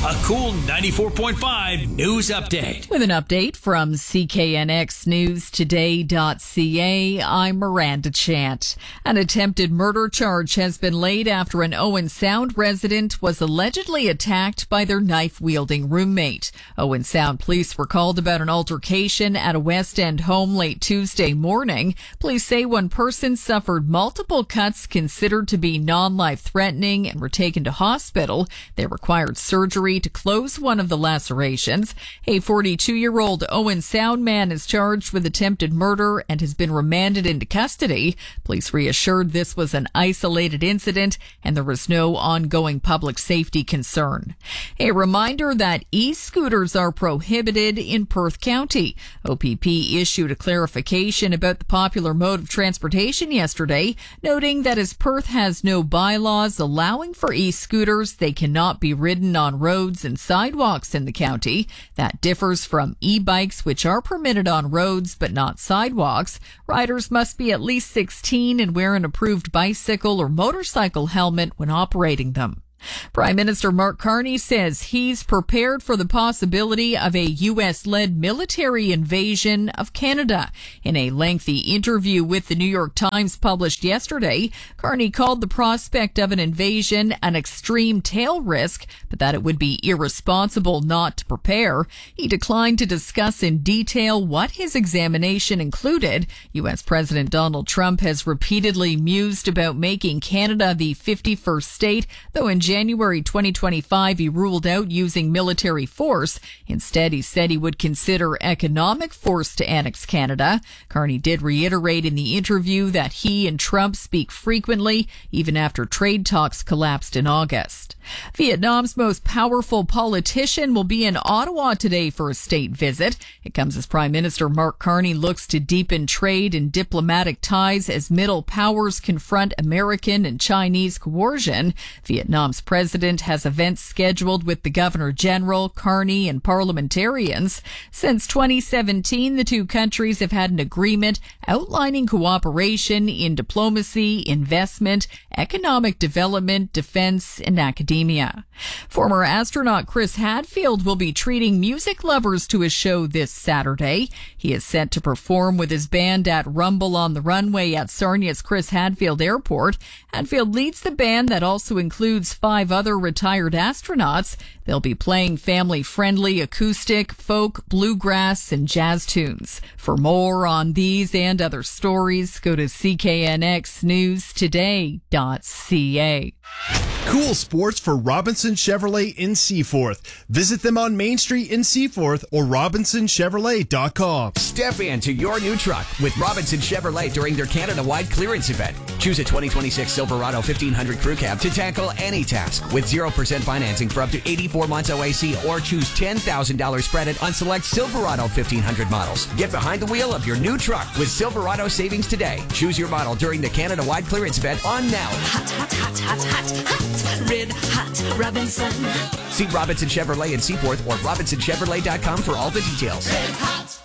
A cool 94.5 news update. With an update from CKNXNewsToday.ca, I'm Miranda Chant. An attempted murder charge has been laid after an Owen Sound resident was allegedly attacked by their knife-wielding roommate. Owen Sound police were called about an altercation at a West End home late Tuesday morning. Police say one person suffered multiple cuts considered to be non-life-threatening and were taken to hospital. They required surgery to close one of the lacerations. A 42-year-old Owen Sound man is charged with attempted murder and has been remanded into custody. Police reassured this was an isolated incident and there was no ongoing public safety concern. A reminder that e-scooters are prohibited in Perth County. OPP issued a clarification about the popular mode of transportation yesterday, noting that as Perth has no bylaws allowing for e-scooters, they cannot be ridden on roads and sidewalks in the county. That differs from e-bikes, which are permitted on roads but not sidewalks. Riders must be at least 16 and wear an approved bicycle or motorcycle helmet when operating them. Prime Minister Mark Carney says he's prepared for the possibility of a U.S.-led military invasion of Canada. In a lengthy interview with the New York Times published yesterday, Carney called the prospect of an invasion an extreme tail risk, but that it would be irresponsible not to prepare. He declined to discuss in detail what his examination included. U.S. President Donald Trump has repeatedly mused about making Canada the 51st state, though in January 2025, he ruled out using military force. Instead, he said he would consider economic force to annex Canada. Carney did reiterate in the interview that he and Trump speak frequently, even after trade talks collapsed in August. Vietnam's most powerful politician will be in Ottawa today for a state visit. It comes as Prime Minister Mark Carney looks to deepen trade and diplomatic ties as middle powers confront American and Chinese coercion. Vietnam's president has events scheduled with the Governor General, Carney, and parliamentarians. Since 2017, the two countries have had an agreement outlining cooperation in diplomacy, investment, economic development, defense, and academia. Former astronaut Chris Hadfield will be treating music lovers to a show this Saturday. He is set to perform with his band at Rumble on the Runway at Sarnia's Chris Hadfield Airport. Hadfield leads the band that also includes 5 other retired astronauts. They'll be playing family-friendly acoustic, folk, bluegrass, and jazz tunes. For more on these and other stories, go to CKNXNewsToday.ca. Cool sports for Robinson Chevrolet in Seaforth. Visit them on Main Street in Seaforth or RobinsonChevrolet.com. Step into your new truck with Robinson Chevrolet during their Canada-wide clearance event. Choose a 2026 Silverado 1500 Crew Cab to tackle any task with 0% financing for up to 84 months OAC, or choose $10,000 credit on select Silverado 1500 models. Get behind the wheel of your new truck with Silverado savings today. Choose your model during the Canada-wide clearance event on now. Hot, hot, hot, hot, hot, hot. Red Hot Robinson. See Robinson Chevrolet in Seaforth or RobinsonChevrolet.com for all the details. Red Hot.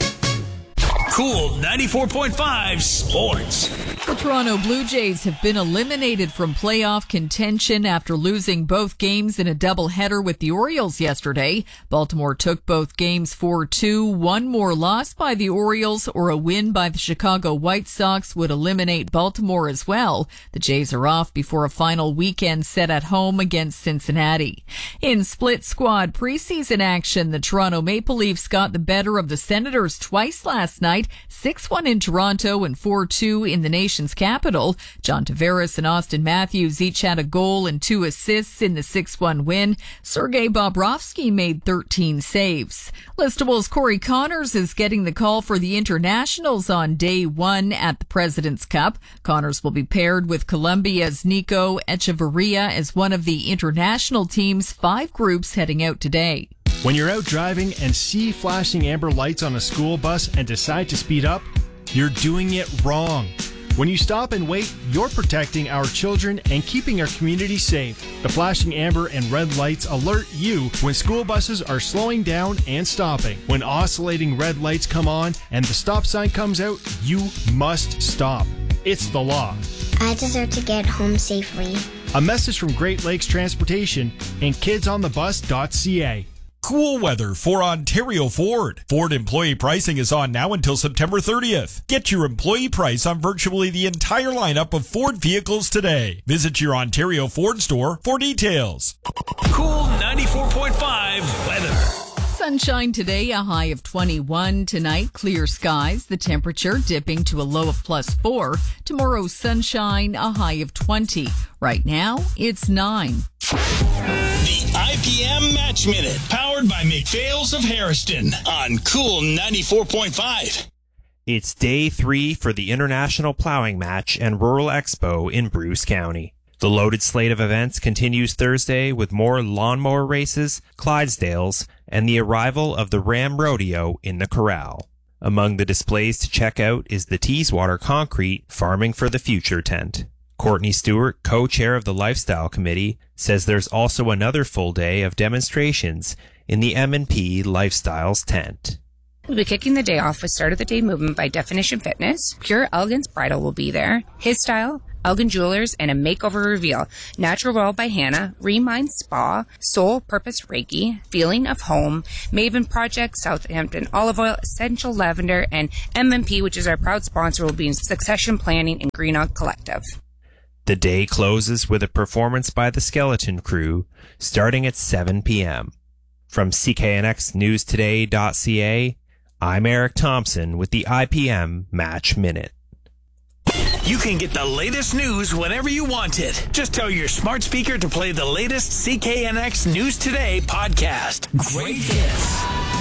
Cool 94.5 sports. The Toronto Blue Jays have been eliminated from playoff contention after losing both games in a doubleheader with the Orioles yesterday. Baltimore took both games 4-2. One more loss by the Orioles or a win by the Chicago White Sox would eliminate Baltimore as well. The Jays are off before a final weekend set at home against Cincinnati. In split squad preseason action, the Toronto Maple Leafs got the better of the Senators twice last night, 6-1 in Toronto and 4-2 in the nation's capital. John Tavares and Austin Matthews each had a goal and 2 assists in the 6-1 win. Sergei Bobrovsky made 13 saves. Listable's Corey Connors is getting the call for the internationals on day 1 at the President's Cup. Connors will be paired with Colombia's Nico Echeverria as one of the international team's 5 groups heading out today. When you're out driving and see flashing amber lights on a school bus and decide to speed up, you're doing it wrong. When you stop and wait, you're protecting our children and keeping our community safe. The flashing amber and red lights alert you when school buses are slowing down and stopping. When oscillating red lights come on and the stop sign comes out, you must stop. It's the law. I deserve to get home safely. A message from Great Lakes Transportation and kidsonthebus.ca. Cool weather for Ontario Ford. Ford employee pricing is on now until September 30th. Get your employee price on virtually the entire lineup of Ford vehicles today. Visit your Ontario Ford store for details. Cool 94.5 weather. Sunshine today, a high of 21. Tonight, clear skies, the temperature dipping to a low of +4. Tomorrow, sunshine, a high of 20. Right now, it's 9. The IPM Match Minute, powered by McPhail's of Harriston on Cool 94.5. It's day 3 for the International Plowing Match and Rural Expo in Bruce County. The loaded slate of events continues Thursday with more lawnmower races, Clydesdales, and the arrival of the Ram Rodeo in the Corral. Among the displays to check out is the Teeswater Concrete Farming for the Future tent. Courtney Stewart, co-chair of the Lifestyle Committee, says there's also another full day of demonstrations in the M&P Lifestyles tent. We'll be kicking the day off with Start of the Day movement by Definition Fitness. Pure Elegance Bridal will be there. His Style, Elgin Jewelers, and a makeover reveal. Natural Well by Hannah, Remind Spa, Soul Purpose Reiki, Feeling of Home, Maven Project, Southampton Olive Oil, Essential Lavender, and M&P, which is our proud sponsor, will be in Succession Planning and Greenock Collective. The day closes with a performance by the Skeleton Crew, starting at 7 p.m. From CKNXNewsToday.ca, I'm Eric Thompson with the IPM Match Minute. You can get the latest news whenever you want it. Just tell your smart speaker to play the latest CKNX News Today podcast. Great hits.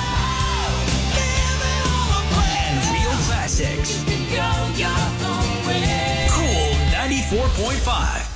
And real classics. Cool 94.5.